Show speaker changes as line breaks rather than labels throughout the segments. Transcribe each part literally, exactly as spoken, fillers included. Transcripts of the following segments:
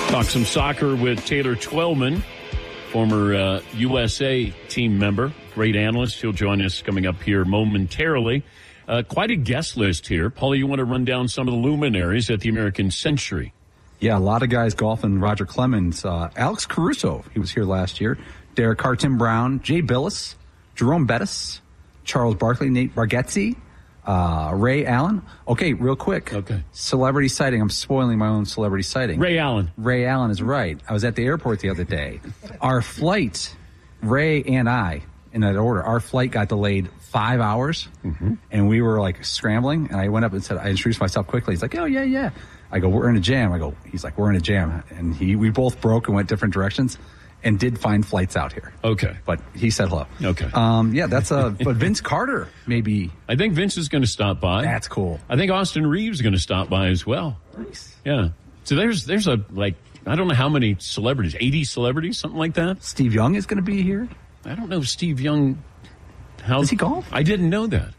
Talk some soccer with Taylor Twellman, former uh, U S A team member, great analyst. He'll join us coming up here momentarily. Uh, quite a guest list here. Paulie, you want to run down some of the luminaries at the American Century?
Yeah, a lot of guys golfing. Roger Clemens, uh, Alex Caruso, he was here last year. Derek Carr, Tim Brown, Jay Billis, Jerome Bettis, Charles Barkley, Nate Bargatze, uh, Ray Allen. Okay, real quick.
Okay.
Celebrity sighting. I'm spoiling my own celebrity sighting.
Ray Allen.
Ray Allen is right. I was at the airport the other day. Our flight, Ray and I, in that order, our flight got delayed five hours, mm-hmm. and we were like scrambling. And I went up and said, I introduced myself quickly. He's like, oh, yeah, yeah. I go, we're in a jam. I go, he's like, we're in a jam. And he, we both broke and went different directions and did find flights out here.
Okay.
But he said hello.
Okay.
Um, yeah, that's a, but Vince Carter, maybe.
I think Vince is going to stop by.
That's cool.
I think Austin Reeves is going to stop by as well.
Nice.
Yeah. So there's, there's a, like, I don't know how many celebrities, eighty celebrities, something like that.
Steve Young is going to be here.
I don't know if Steve Young, how.
Does he golf?
I didn't know that.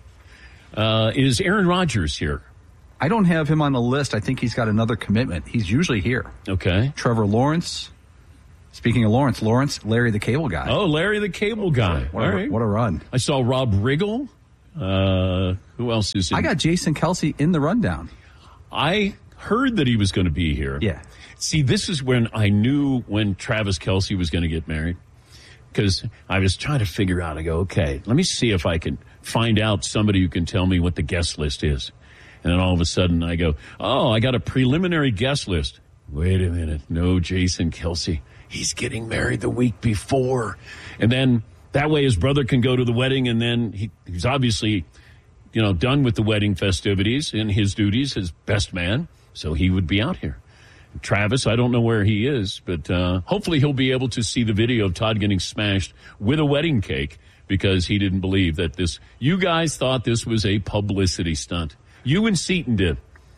Uh, is Aaron Rodgers here?
I don't have him on the list. I think he's got another commitment. He's usually here.
Okay.
Trevor Lawrence. Speaking of Lawrence, Lawrence, Larry the Cable Guy.
Oh, Larry the Cable Guy.
What,
All
a,
right.
what a run.
I saw Rob Riggle. Uh, who else is in?
I got Jason Kelsey in the rundown.
I heard that he was going to be here.
Yeah.
See, this is when I knew when Travis Kelce was going to get married. Because I was trying to figure out, I go, okay, let me see if I can find out somebody who can tell me what the guest list is. And then all of a sudden I go, oh, I got a preliminary guest list. Wait a minute. No, Jason Kelsey. He's getting married the week before. And then that way his brother can go to the wedding, and then he, he's obviously, you know, done with the wedding festivities and his duties as best man. So he would be out here. Travis, I don't know where he is, but uh, hopefully he'll be able to see the video of Todd getting smashed with a wedding cake because he didn't believe that this, you guys thought this was a publicity stunt. You and Seton did.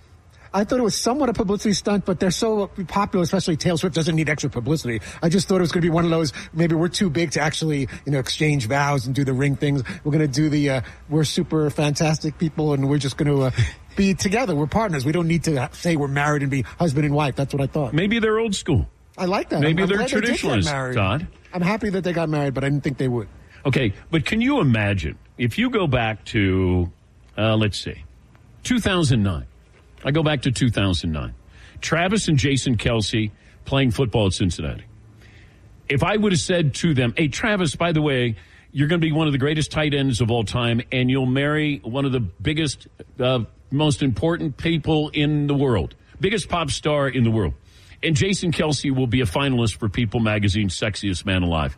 I thought it was somewhat a publicity stunt, but they're so popular, especially Taylor Swift doesn't need extra publicity. I just thought it was going to be one of those, maybe we're too big to actually, you know, exchange vows and do the ring things. We're going to do the, uh, we're super fantastic people and we're just going to uh, be together. We're partners. We don't need to say we're married and be husband and wife. That's what I thought.
Maybe they're old school.
I like that.
Maybe
I'm,
they're
I'm
traditionalists,
they
Todd.
I'm happy that they got married, but I didn't think they would.
Okay, but can you imagine if you go back to, uh, let's see, two thousand nine. I go back to two thousand nine. Travis and Jason Kelsey playing football at Cincinnati. If I would have said to them, hey, Travis, by the way, you're going to be one of the greatest tight ends of all time, and you'll marry one of the biggest, uh, most important people in the world, biggest pop star in the world. And Jason Kelsey will be a finalist for People Magazine's Sexiest Man Alive.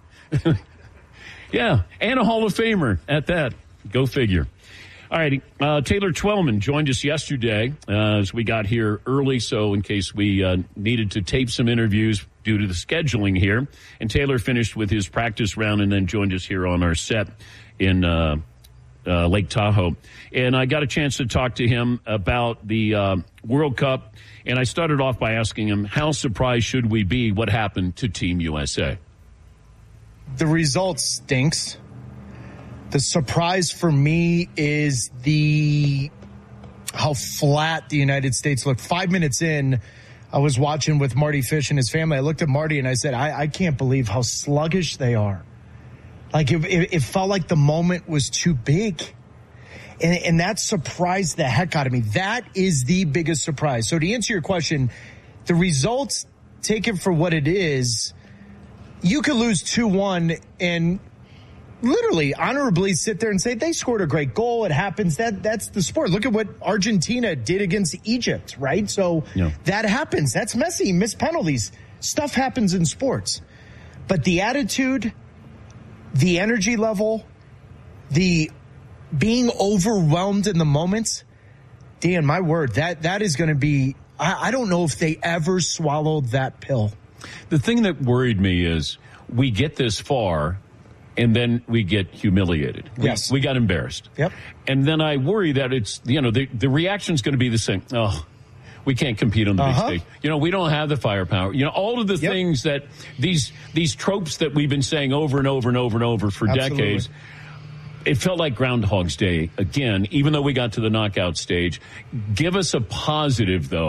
Yeah, and a Hall of Famer at that. Go figure. All righty. Uh, Taylor Twellman joined us yesterday uh, as we got here early, so in case we uh, needed to tape some interviews due to the scheduling here. And Taylor finished with his practice round and then joined us here on our set in uh, uh, Lake Tahoe. And I got a chance to talk to him about the uh, World Cup, and I started off by asking him, how surprised should we be what happened to Team U S A?
The result stinks. The surprise for me is the how flat the United States looked. Five minutes in, I was watching with Marty Fish and his family. I looked at Marty and I said, I, I can't believe how sluggish they are. Like it, it, it felt like the moment was too big. And, and that surprised the heck out of me. That is the biggest surprise. So to answer your question, the results, take it for what it is. You could lose two one and literally honorably sit there and say they scored a great goal. It happens. That that's the sport. Look at what Argentina did against Egypt, right? So yeah. That happens. That's messy. Missed penalties. Stuff happens in sports. But the attitude, the energy level, the being overwhelmed in the moments, Dan, my word, that that is going to be, I, I don't know if they ever swallowed that pill.
The thing that worried me is we get this far and then we get humiliated. We,
yes.
We got embarrassed.
Yep.
And then I worry that it's, you know, the, the reaction's going to be the same. Oh, we can't compete on the
uh-huh.
big stage. You know, we don't have the firepower. You know, all of the yep. things that these these tropes that we've been saying over and over and over and over for
Absolutely.
decades. It felt like Groundhog's Day again, even though we got to the knockout stage. Give us a positive, though,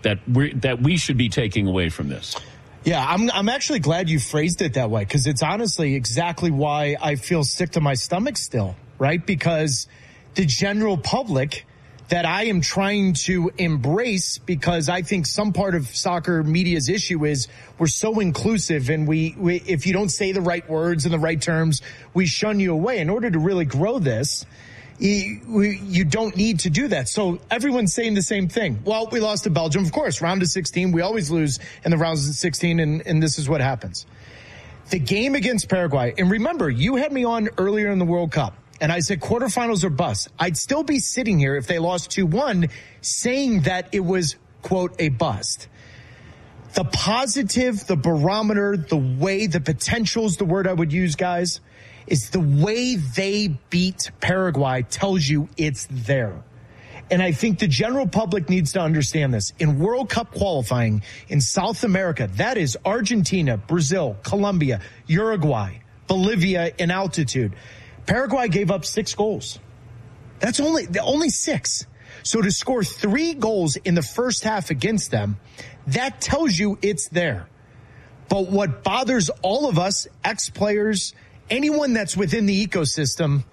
that we that we should be taking away from this?
Yeah, I'm I'm actually glad you phrased it that way, because it's honestly exactly why I feel sick to my stomach still, right? Because the general public that I am trying to embrace, because I think some part of soccer media's issue is we're so inclusive, and we, we if you don't say the right words in the right terms, we shun you away. In order to really grow this, You, you don't need to do that. So everyone's saying the same thing. Well, we lost to Belgium, of course, round of sixteen. We always lose in the rounds of sixteen, and, and this is what happens. The game against Paraguay, and remember, you had me on earlier in the World Cup, and I said quarterfinals or bust. I'd still be sitting here if they lost two one saying that it was, quote, a bust. The positive, the barometer, the way, the potential is the word I would use, guys, is the way they beat Paraguay tells you it's there. And I think the general public needs to understand this. In World Cup qualifying in South America, that is Argentina, Brazil, Colombia, Uruguay, Bolivia in altitude. Paraguay gave up six goals. That's only, only six. So to score three goals in the first half against them, that tells you it's there. But what bothers all of us, ex-players, anyone that's within the ecosystem,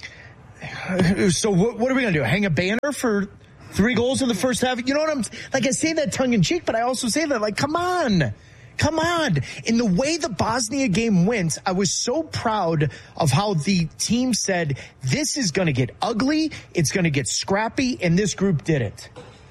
so what, what are we going to do? Hang a banner for three goals in the first half? You know what I'm, like I say that tongue in cheek, but I also say that like, come on, come on. In the way the Bosnia game went, I was so proud of how the team said, this is going to get ugly. It's going to get scrappy. And this group did it.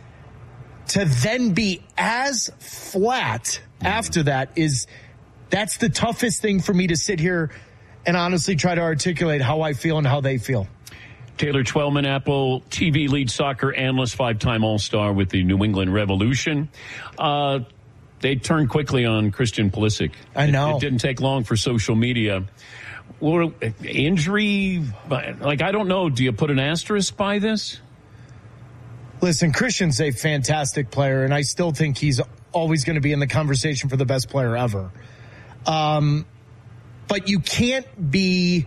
To then be as flat after that is, that's the toughest thing for me to sit here and honestly try to articulate how I feel and how they feel.
Taylor Twellman, Apple T V lead soccer analyst, five-time All-Star with the New England Revolution. Uh, they turned quickly on Christian Pulisic.
I know.
It, it didn't take long for social media. Well, injury, like, I don't know. Do you put an asterisk by this?
Listen, Christian's a fantastic player, and I still think he's always going to be in the conversation for the best player ever. Um, but you can't be,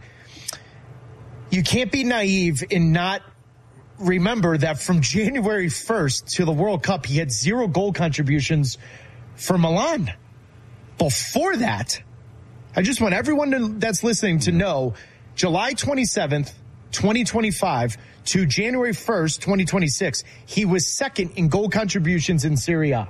you can't be naive and not remember that from January first to the World Cup, he had zero goal contributions for Milan. Before that, I just want everyone to, that's listening to know, July twenty-seventh, twenty twenty-five to January first, twenty twenty-six, he was second in goal contributions in Serie A.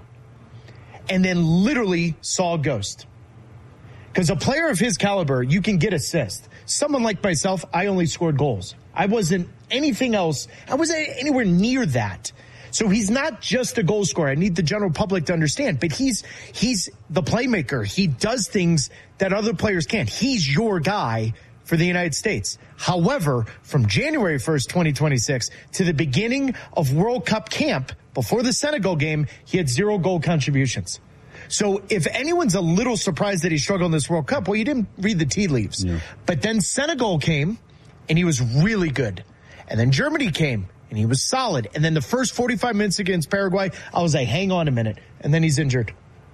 And then literally saw a ghost. Because a player of his caliber, you can get assists. Someone like myself, I only scored goals. I wasn't anything else. I wasn't anywhere near that. So he's not just a goal scorer. I need the general public to understand. But he's he's the playmaker. He does things that other players can't. He's your guy for the United States. However, from January first, twenty twenty-six to the beginning of World Cup camp, before the Senegal game, he had zero goal contributions. So if anyone's a little surprised that he struggled in this World Cup, well, you didn't read the tea leaves. Yeah. But then Senegal came, and he was really good. And then Germany came, and he was solid. And then the first forty-five minutes against Paraguay, I was like, hang on a minute. And then he's injured.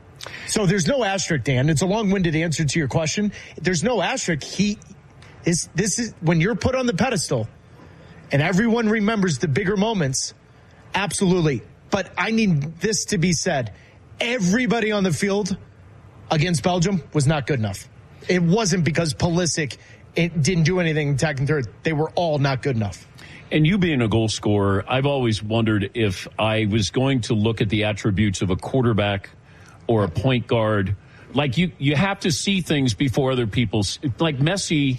So there's no asterisk, Dan. It's a long-winded answer to your question. There's no asterisk. He is, this is, when you're put on the pedestal, and everyone remembers the bigger moments, absolutely. But I need this to be said. Everybody on the field against Belgium was not good enough. It wasn't because Pulisic it didn't do anything attacking third. They were all not good enough.
And you being a goal scorer, I've always wondered if I was going to look at the attributes of a quarterback or a point guard. Like, you, you have to see things before other people. Like Messi,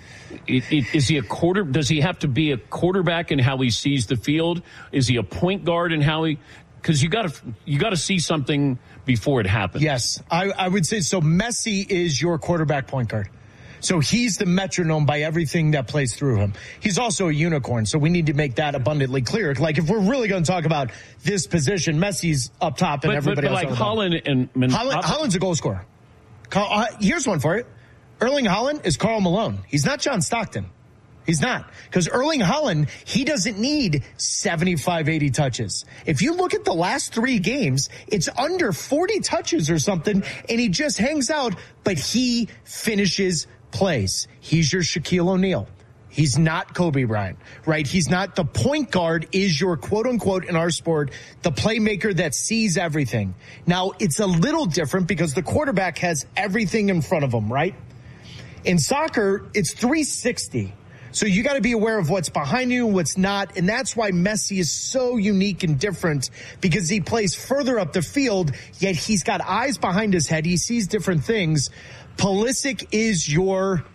it, it, is he a quarter? Does he have to be a quarterback in how he sees the field? Is he a point guard in how he? Because you got to you got to see something before it happens.
Yes, I, I would say so. Messi is your quarterback point guard. So he's the metronome by everything that plays through him. He's also a unicorn, so we need to make that abundantly clear. Like, if we're really going to talk about this position, Messi's up top and
but,
everybody
but, but
else.
Like Haaland and Man-
Haaland, Haaland's a goal scorer. Uh, here's one for you. Erling Haaland is Karl Malone. He's not John Stockton. He's not. Because Erling Haaland, he doesn't need seventy-five, eighty touches. If you look at the last three games, it's under forty touches or something, and he just hangs out, but he finishes plays. He's your Shaquille O'Neal. He's not Kobe Bryant, right? He's not the point guard is your quote unquote in our sport, the playmaker that sees everything. Now it's a little different because the quarterback has everything in front of him, right? In soccer, it's three sixty. So you got to be aware of what's behind you and what's not. And that's why Messi is so unique and different, because he plays further up the field, yet he's got eyes behind his head. He sees different things. Pulisic is your,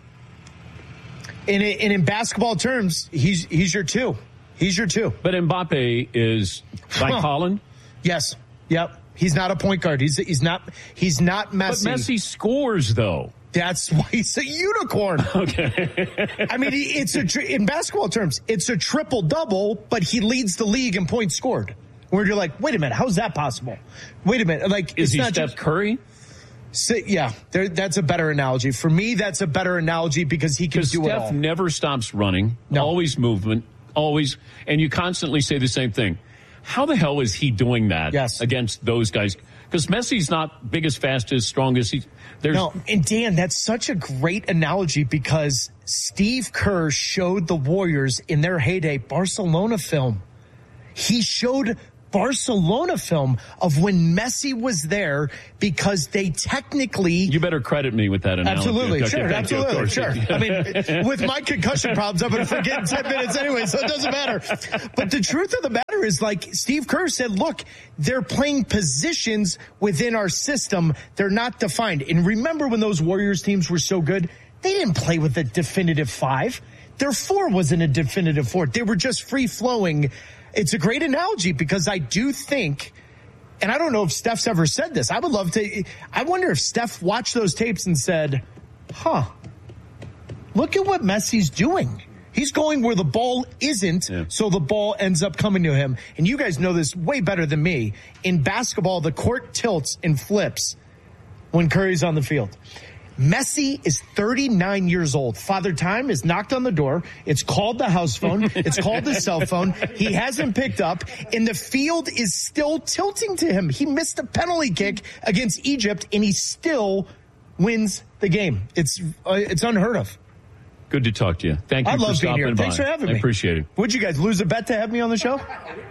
and in, in basketball terms, he's he's your two. He's your two.
But Mbappe is like huh. Haaland?
Yes. Yep. He's not a point guard. He's he's not he's not Messi.
But Messi scores, though.
That's why he's a unicorn.
Okay.
I mean, it's a in basketball terms, it's a triple double, but he leads the league in points scored. Where you're like, wait a minute, how's that possible? Wait a minute, like
is
it's
he
not
Steph
just,
Curry?
So, yeah, there, that's a better analogy for me. That's a better analogy because he can do
Steph
it all.
Never stops running,
no.
always movement, always, and you constantly say the same thing. How the hell is he doing that
yes.
against those guys? Because Messi's not biggest, fastest, strongest. He, there's
no, and Dan, that's such a great analogy because Steve Kerr showed the Warriors in their heyday Barcelona film. He showed Barcelona film of when Messi was there because they technically...
You better credit me with that analogy.
Absolutely,
okay,
sure, absolutely, sure. I mean, with my concussion problems, I'm going to forget in ten minutes anyway, so it doesn't matter. But the truth of the matter is, like, Steve Kerr said, look, they're playing positions within our system. They're not defined. And remember when those Warriors teams were so good? They didn't play with a definitive five. Their four wasn't a definitive four. They were just free-flowing. It's a great analogy because I do think, and I don't know if Steph's ever said this. I would love to, I wonder if Steph watched those tapes and said, huh, look at what Messi's doing. He's going where the ball isn't, yeah. so the ball ends up coming to him. And you guys know this way better than me. In basketball, the court tilts and flips when Curry's on the field. Messi is thirty-nine years old. Father Time is knocked on the door. It's called the house phone. It's called the cell phone. He hasn't picked up, and the field is still tilting to him. He missed a penalty kick against Egypt, and he still wins the game. It's uh, it's unheard of.
Good to talk to you. Thank you
I
for
love
stopping
being here.
by.
Thanks for having
I
me.
I appreciate it.
Would you guys lose a bet to have me on the show?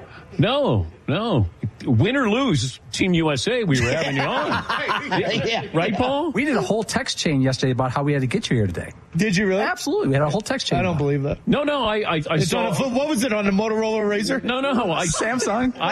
No, no. Win or lose, Team U S A, we were having you on.
Yeah.
Right, Paul?
We did a whole text chain yesterday about how we had to get you here today.
Did you really?
Absolutely. We had a whole text chain.
I don't believe that.
No, no, I, I, I
It's
saw.
on a, what was it, on a Motorola Razr?
No, no, I,
Samsung.
I,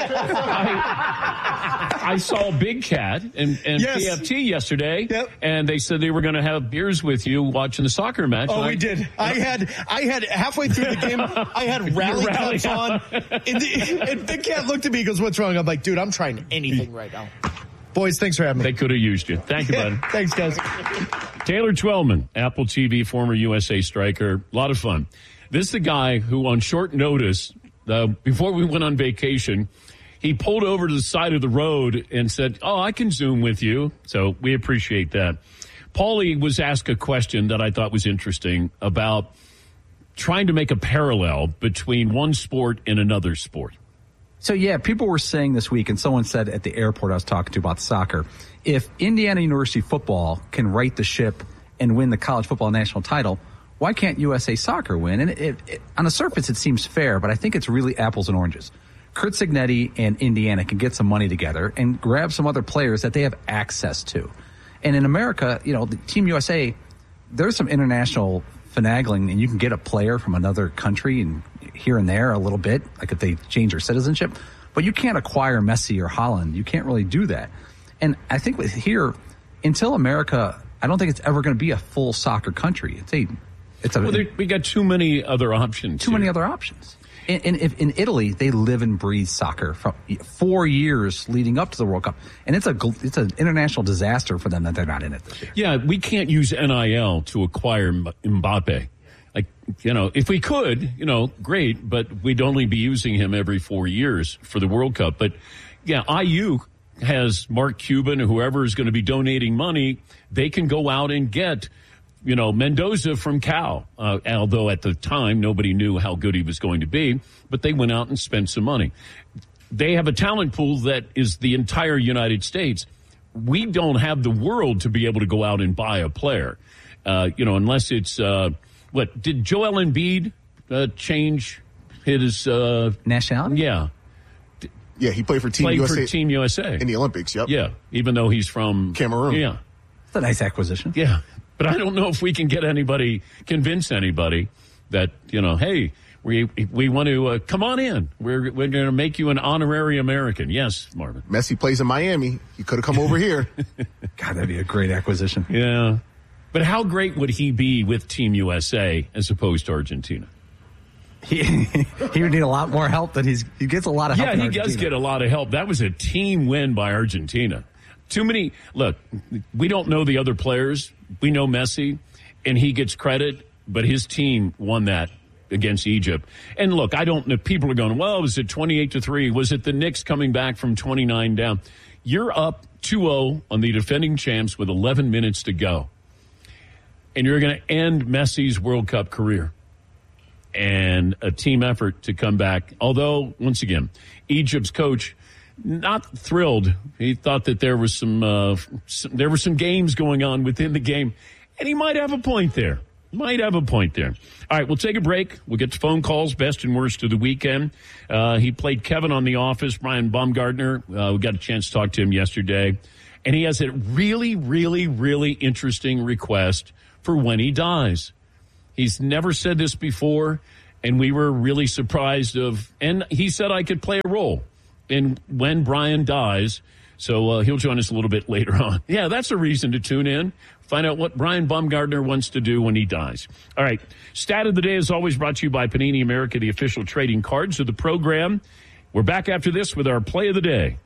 I, I saw Big Cat and, and
Yes.
P F T yesterday,
Yep.
and they said they were going to have beers with you watching the soccer match.
Oh,
and
we
I,
did. I had, I had halfway through the game, I had rally
rally
cups on, and, the, and Big Cat looked at me and goes, "What's wrong?" I'm like, "Dude, I'm trying anything right now." Boys, thanks for having me.
They could have used you. Thank you, bud.
Thanks, guys.
Taylor Twellman, Apple T V, former U S A striker. A lot of fun. This is the guy who, on short notice, uh, before we went on vacation, he pulled over to the side of the road and said, "Oh, I can Zoom with you." So we appreciate that. Paulie was asked a question that I thought was interesting about trying to make a parallel between one sport and another sport.
So, yeah, people were saying this week, and someone said at the airport I was talking to about soccer, if Indiana University football can right the ship and win the college football national title, why can't U S A Soccer win? And it, it, it, on the surface, it seems fair, but I think it's really apples and oranges. Curt Cignetti and Indiana can get some money together and grab some other players that they have access to. And in America, you know, the Team U S A, there's some international finagling, and you can get a player from another country and here and there a little bit, like if they change their citizenship. But you can't acquire Messi or Haaland. You can't really do that. And I think with here, until America, I don't think it's ever going to be a full soccer country. It's a, it's a.
Well, there, we got too many other options.
Too
here.
many other options. In, in, if, in Italy, they live and breathe soccer for four years leading up to the World Cup, and it's a it's an international disaster for them that they're not in it this year.
Yeah, we can't use N I L to acquire Mbappe. Like, you know, if we could, you know, great, but we'd only be using him every four years for the World Cup. But yeah, I U has Mark Cuban or whoever is going to be donating money. They can go out and get, you know, Mendoza from Cal, uh, although at the time nobody knew how good he was going to be, but they went out and spent some money. They have a talent pool that is the entire United States. We don't have the world to be able to go out and buy a player, uh, you know, unless it's, uh, what, did Joel Embiid uh, change his... Uh,
Nationality?
Yeah.
Yeah, he played for Team
Played
U S A.
for Team U S A.
In the Olympics, yep.
Yeah, even though he's from...
Cameroon.
Yeah.
It's a nice acquisition.
Yeah. But I don't know if we can get anybody, convince anybody that, you know, hey, we we want to uh, come on in. We're we're going to make you an honorary American. Yes, Marvin.
Messi plays in Miami. He could have come over here.
God, that'd be a great acquisition.
Yeah. But how great would he be with Team U S A as opposed to Argentina?
He he would need a lot more help than he's he gets a lot of help.
Yeah,
in
he
Argentina.
does get a lot of help. That was a team win by Argentina. Too many. Look, we don't know the other players. We know Messi, and he gets credit, but his team won that against Egypt. And look, I don't know. People are going, well, was it twenty-eight to three? Was it the Knicks coming back from twenty-nine down? You're up two oh on the defending champs with eleven minutes to go. And you're going to end Messi's World Cup career. And a team effort to come back. Although, once again, Egypt's coach, not thrilled. He thought that there was some, uh, some there were some games going on within the game. And he might have a point there. Might have a point there. All right, we'll take a break. We'll get to phone calls, best and worst of the weekend. Uh, he played Kevin on The Office, Brian Baumgartner. Uh, we got a chance to talk to him yesterday. And he has a really, really, really interesting request for when he dies. He's never said this before, and we were really surprised of, and he said I could play a role in when Brian dies. So uh, he'll join us a little bit later on. Yeah, that's a reason to tune in. Find out what Brian Baumgartner wants to do when he dies. All right. Stat of the day is always brought to you by Panini America, the official trading cards of the program. We're back after this with our play of the day.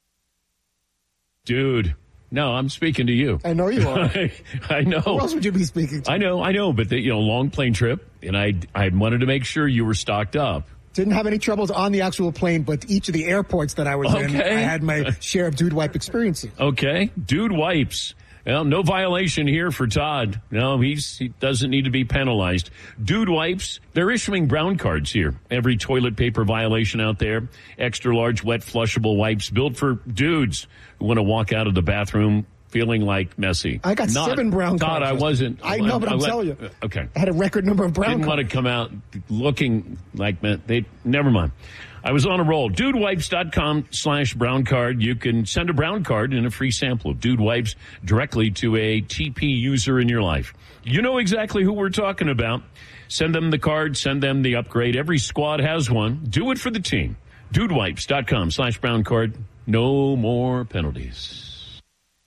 Dude, no, I'm speaking to you.
I know you are.
I, I know.
Who else would you be speaking to?
I know, I know. But, the, you know, long plane trip, and I, I wanted to make sure you were stocked up.
Didn't have any troubles on the actual plane, but each of the airports that I was
Okay.
in, I had my share of Dude Wipe experiences.
Okay. Dude Wipes. Well, no violation here for Todd. No, he's, he doesn't need to be penalized. Dude Wipes, they're issuing brown cards here. Every toilet paper violation out there. Extra large, wet, flushable wipes built for dudes who want to walk out of the bathroom feeling like Messi.
I got
Not,
seven brown
Todd,
cards.
I wasn't.
I know, but I'm
let-
telling you.
Okay.
I had a record number of brown
Didn't
cards.
want to come out looking like they. Never mind. I was on a roll. Dudewipes.com slash brown card. You can send a brown card and a free sample of Dude Wipes directly to a T P user in your life. You know exactly who we're talking about. Send them the card. Send them the upgrade. Every squad has one. Do it for the team. Dudewipes.com slash brown card. No more penalties.